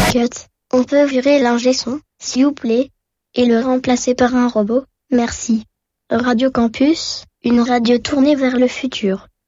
Cut. On peut virer l'ingé son, s'il vous plaît, et le remplacer par un robot. Merci. Radio Campus, une radio tournée vers le futur.